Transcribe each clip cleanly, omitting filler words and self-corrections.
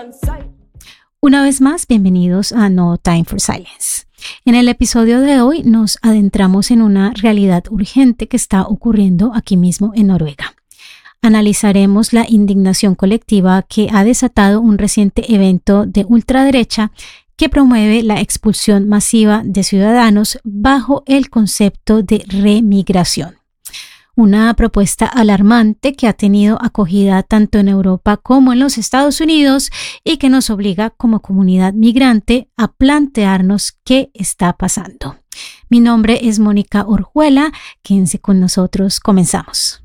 Una vez más, bienvenidos a No Time for Silence. En el episodio de hoy nos adentramos en una realidad urgente que está ocurriendo aquí mismo en Noruega. Analizaremos la indignación colectiva que ha desatado un reciente evento de ultraderecha que promueve la expulsión masiva de ciudadanos bajo el concepto de remigración. Una propuesta alarmante que ha tenido acogida tanto en Europa como en los Estados Unidos y que nos obliga como comunidad migrante a plantearnos qué está pasando. Mi nombre es Mónica Orjuela, quédense con nosotros, comenzamos.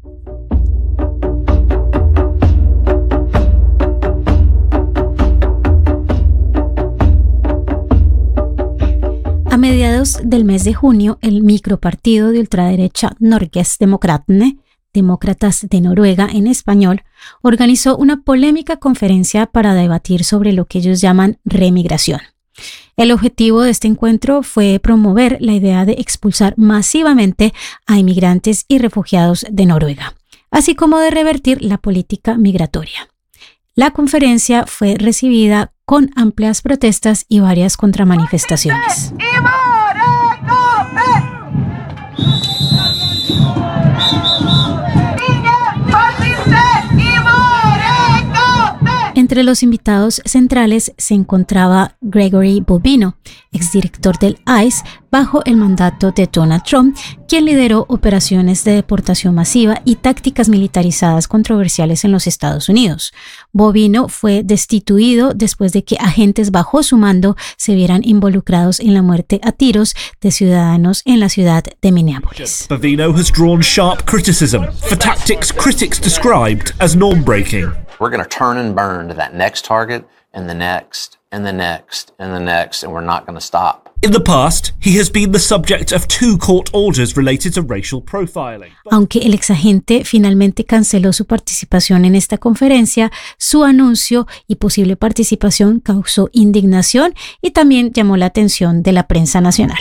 A mediados del mes de junio, el micropartido de ultraderecha Norgesdemokratene, Demócratas de Noruega en español, organizó una polémica conferencia para debatir sobre lo que ellos llaman remigración. El objetivo de este encuentro fue promover la idea de expulsar masivamente a inmigrantes y refugiados de Noruega, así como de revertir la política migratoria. La conferencia fue recibida con amplias protestas y varias contramanifestaciones. Entre los invitados centrales se encontraba Gregory Bobino, exdirector del ICE bajo el mandato de Donald Trump, quien lideró operaciones de deportación masiva y tácticas militarizadas controversiales en los Estados Unidos. Bobino fue destituido después de que agentes bajo su mando se vieran involucrados en la muerte a tiros de ciudadanos en la ciudad de Minneapolis. Bobino has drawn sharp criticism for tactics critics described as norm-breaking. We're going to turn and burn to that next target and the next and the next and the next, and we're not going to stop. In the past, he has been the subject of 2 court orders related to racial profiling. Aunque el exagente finalmente canceló su participación en esta conferencia, su anuncio y posible participación causó indignación y también llamó la atención de la prensa nacional.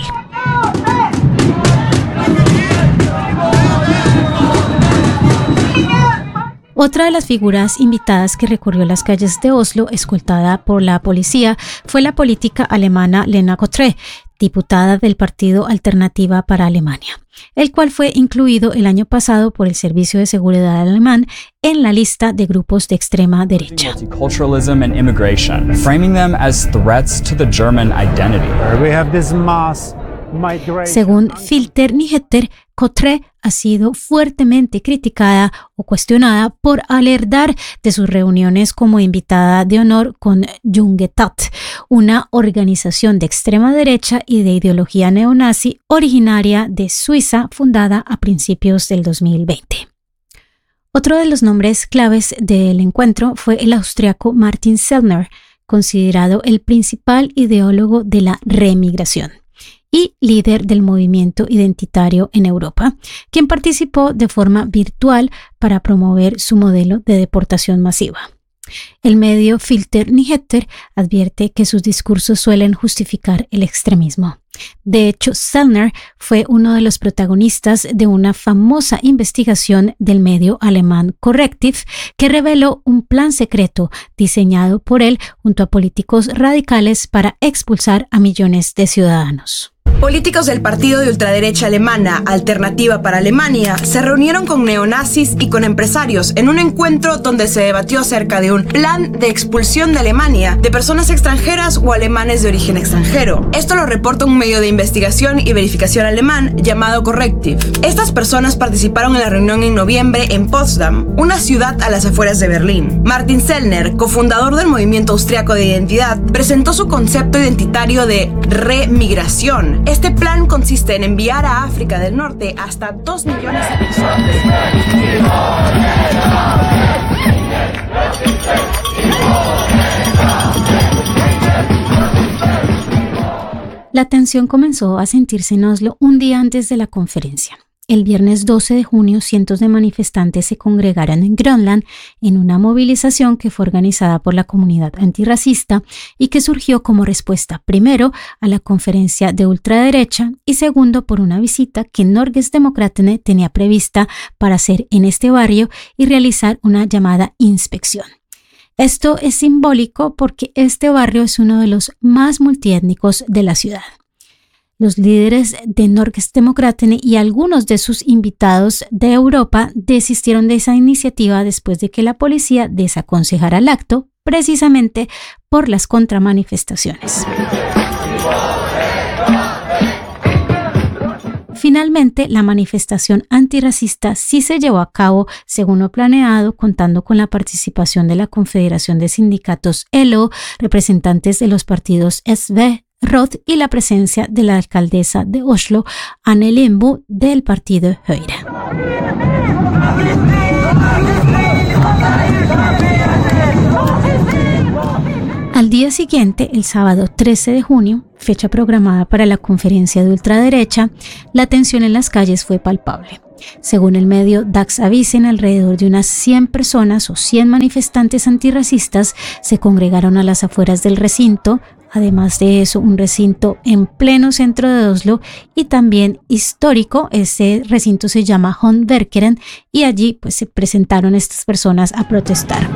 Otra de las figuras invitadas que recorrió las calles de Oslo, escoltada por la policía, fue la política alemana Lena Kothré, diputada del Partido Alternativa para Alemania, el cual fue incluido el año pasado por el Servicio de Seguridad alemán en la lista de grupos de extrema derecha. Multiculturalism and immigration, framing them as threats to the German identity. We have this mass migration. Según Filter Nyheter, Kothré ha sido fuertemente criticada o cuestionada por alertar de sus reuniones como invitada de honor con Jungetat, una organización de extrema derecha y de ideología neonazi originaria de Suiza, fundada a principios del 2020. Otro de los nombres claves del encuentro fue el austriaco Martin Sellner, considerado el principal ideólogo de la remigración y líder del movimiento identitario en Europa, quien participó de forma virtual para promover su modelo de deportación masiva. El medio Filter Nyheter advierte que sus discursos suelen justificar el extremismo. De hecho, Sellner fue uno de los protagonistas de una famosa investigación del medio alemán Correctiv que reveló un plan secreto diseñado por él junto a políticos radicales para expulsar a millones de ciudadanos. Políticos del partido de ultraderecha alemana Alternativa para Alemania se reunieron con neonazis y con empresarios en un encuentro donde se debatió acerca de un plan de expulsión de Alemania de personas extranjeras o alemanes de origen extranjero. Esto lo reporta un medio de investigación y verificación alemán llamado Correctiv. Estas personas participaron en la reunión en noviembre en Potsdam, una ciudad a las afueras de Berlín. Martin Sellner, cofundador del movimiento austriaco de identidad, presentó su concepto identitario de remigración. Este plan consiste en enviar a África del Norte hasta 2 millones de personas. La tensión comenzó a sentirse en Oslo un día antes de la conferencia. El viernes 12 de junio, cientos de manifestantes se congregaron en Grönland en una movilización que fue organizada por la comunidad antirracista y que surgió como respuesta, primero, a la conferencia de ultraderecha y segundo, por una visita que Norgesdemokratene tenía prevista para hacer en este barrio y realizar una llamada inspección. Esto es simbólico porque este barrio es uno de los más multiétnicos de la ciudad. Los líderes de Norgesdemokratene y algunos de sus invitados de Europa desistieron de esa iniciativa después de que la policía desaconsejara el acto, precisamente por las contramanifestaciones. Finalmente, la manifestación antirracista sí se llevó a cabo según lo planeado, contando con la participación de la Confederación de Sindicatos LO, representantes de los partidos SV, Rot y la presencia de la alcaldesa de Oslo, Anne Limbo, del partido Høyre. Al día siguiente, el sábado 13 de junio, fecha programada para la conferencia de ultraderecha, la tensión en las calles fue palpable. Según el medio Dagsavisen, alrededor de unas 100 personas o 100 manifestantes antirracistas se congregaron a las afueras del recinto. Además de eso, un recinto en pleno centro de Oslo y también histórico. Ese recinto se llama Håndverkeren y allí pues se presentaron estas personas a protestar.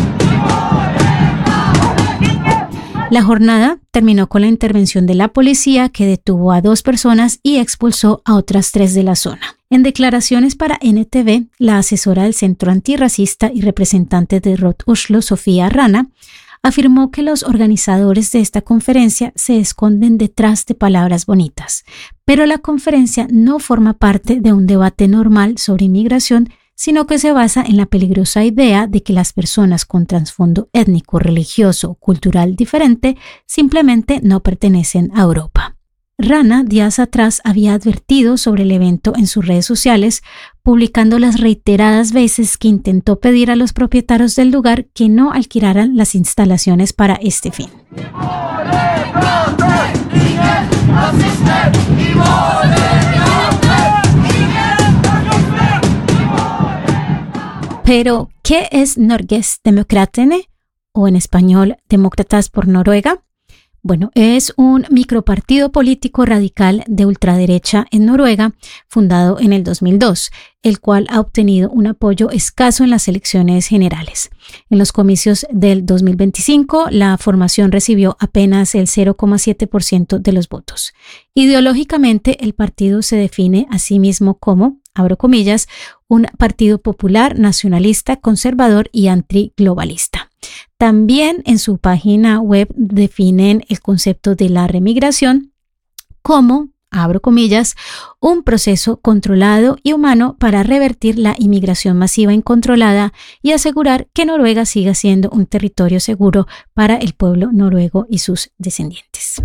La jornada terminó con la intervención de la policía, que detuvo a 2 personas y expulsó a otras 3 de la zona. En declaraciones para NTV, la asesora del Centro Antirracista y representante de Rot Oslo, Sofía Rana, afirmó que los organizadores de esta conferencia se esconden detrás de palabras bonitas, pero la conferencia no forma parte de un debate normal sobre inmigración, sino que se basa en la peligrosa idea de que las personas con trasfondo étnico, religioso o cultural diferente simplemente no pertenecen a Europa. Rana, días atrás, había advertido sobre el evento en sus redes sociales, publicando las reiteradas veces que intentó pedir a los propietarios del lugar que no alquilaran las instalaciones para este fin. Pero, ¿qué es Norgesdemokratene? O en español, Demócratas por Noruega. Bueno, es un micropartido político radical de ultraderecha en Noruega, fundado en el 2002, el cual ha obtenido un apoyo escaso en las elecciones generales. En los comicios del 2025, la formación recibió apenas el 0,7% de los votos. Ideológicamente, el partido se define a sí mismo como, abro comillas, un partido popular, nacionalista, conservador y antiglobalista. También en su página web definen el concepto de la remigración como, abro comillas, un proceso controlado y humano para revertir la inmigración masiva incontrolada y asegurar que Noruega siga siendo un territorio seguro para el pueblo noruego y sus descendientes.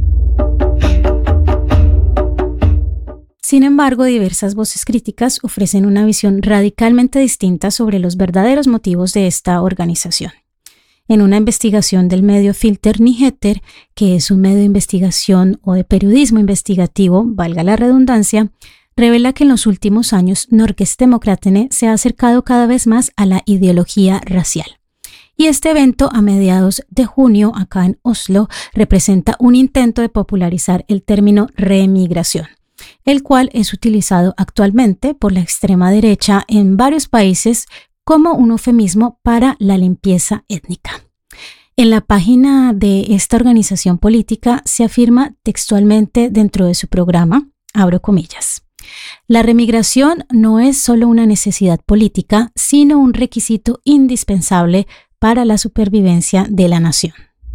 Sin embargo, diversas voces críticas ofrecen una visión radicalmente distinta sobre los verdaderos motivos de esta organización. En una investigación del medio Filter Nyheter, que es un medio de investigación o de periodismo investigativo, valga la redundancia, revela que en los últimos años Norgesdemokratene se ha acercado cada vez más a la ideología racial. Y este evento, a mediados de junio, acá en Oslo, representa un intento de popularizar el término remigración, el cual es utilizado actualmente por la extrema derecha en varios países como un eufemismo para la limpieza étnica. En la página de esta organización política se afirma textualmente dentro de su programa, abro comillas, la remigración no es solo una necesidad política, sino un requisito indispensable para la supervivencia de la nación.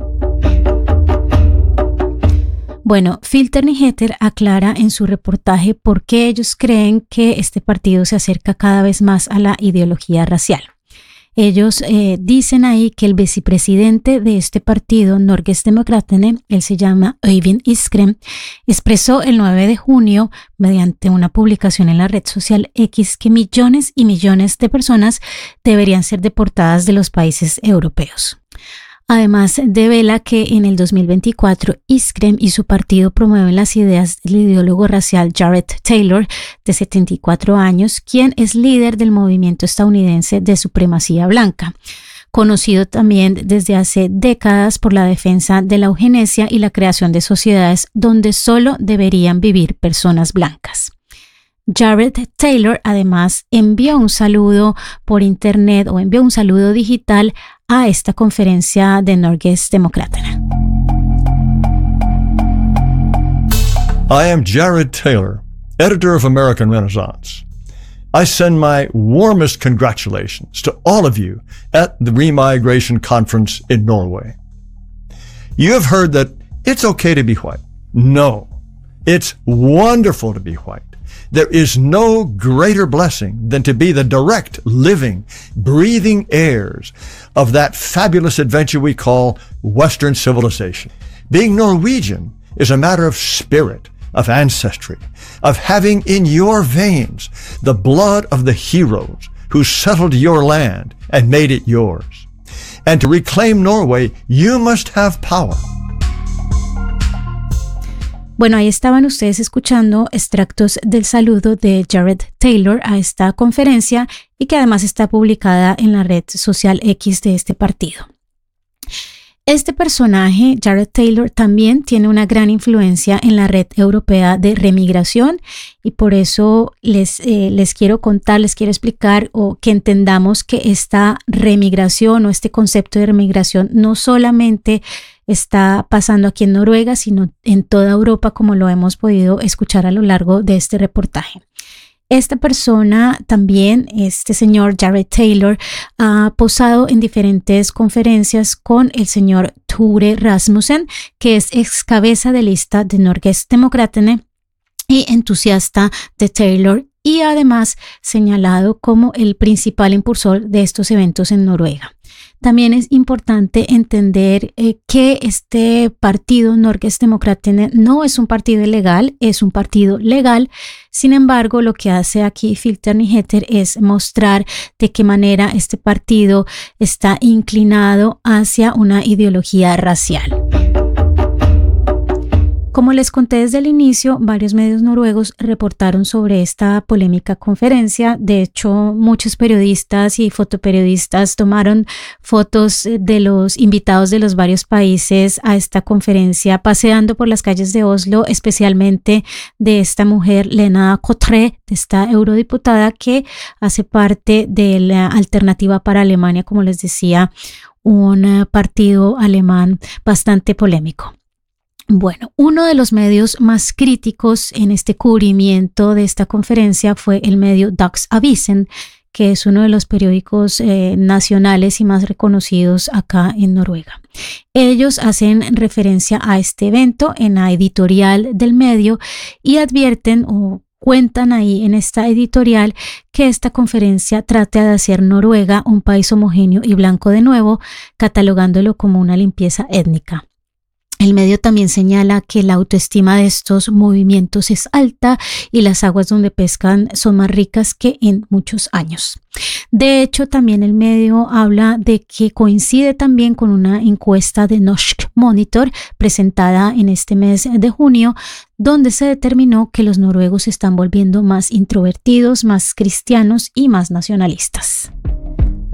Bueno, Filter Nyheter aclara en su reportaje por qué ellos creen que este partido se acerca cada vez más a la ideología racial. Ellos dicen ahí que el vicepresidente de este partido, Norgesdemokratene, él se llama Øyvind Iskrem, expresó el 9 de junio, mediante una publicación en la red social X, que millones y millones de personas deberían ser deportadas de los países europeos. Además, devela que en el 2024 Iskrem y su partido promueven las ideas del ideólogo racial Jared Taylor, de 74 años, quien es líder del movimiento estadounidense de supremacía blanca, conocido también desde hace décadas por la defensa de la eugenesia y la creación de sociedades donde solo deberían vivir personas blancas. Jared Taylor además envió un saludo por internet o envió un saludo digital a esta conferencia de Norgesdemokraterna. I am Jared Taylor, editor of American Renaissance. I send my warmest congratulations to all of you at the Remigration Conference in Norway. You have heard that it's okay to be white. No, it's wonderful to be white. There is no greater blessing than to be the direct, living, breathing heirs of that fabulous adventure we call Western civilization. Being Norwegian is a matter of spirit, of ancestry, of having in your veins the blood of the heroes who settled your land and made it yours. And to reclaim Norway, you must have power. Bueno, ahí estaban ustedes escuchando extractos del saludo de Jared Taylor a esta conferencia y que además está publicada en la red social X de este partido. Este personaje, Jared Taylor, también tiene una gran influencia en la red europea de remigración y por eso les quiero contar, les quiero explicar o que entendamos que esta remigración o este concepto de remigración no solamente está pasando aquí en Noruega, sino en toda Europa, como lo hemos podido escuchar a lo largo de este reportaje. Esta persona también, este señor Jared Taylor, ha posado en diferentes conferencias con el señor Tore Rasmussen, que es ex cabeza de lista de Norgesdemokraterna y entusiasta de Taylor, y además señalado como el principal impulsor de estos eventos en Noruega. También es importante entender que este partido Norgesdemokraterna no es un partido ilegal, es un partido legal. Sin embargo, lo que hace aquí Filter Nyheter es mostrar de qué manera este partido está inclinado hacia una ideología racial. Como les conté desde el inicio, varios medios noruegos reportaron sobre esta polémica conferencia. De hecho, muchos periodistas y fotoperiodistas tomaron fotos de los invitados de los varios países a esta conferencia, paseando por las calles de Oslo, especialmente de esta mujer, Lena Kotre, de esta eurodiputada que hace parte de la Alternativa para Alemania, como les decía, un partido alemán bastante polémico. Bueno, uno de los medios más críticos en este cubrimiento de esta conferencia fue el medio Dagsavisen, que es uno de los periódicos nacionales y más reconocidos acá en Noruega. Ellos hacen referencia a este evento en la editorial del medio y advierten o cuentan ahí en esta editorial que esta conferencia trata de hacer Noruega un país homogéneo y blanco de nuevo, catalogándolo como una limpieza étnica. El medio también señala que la autoestima de estos movimientos es alta y las aguas donde pescan son más ricas que en muchos años. De hecho, también el medio habla de que coincide también con una encuesta de Norsk Monitor presentada en este mes de junio, donde se determinó que los noruegos se están volviendo más introvertidos, más cristianos y más nacionalistas.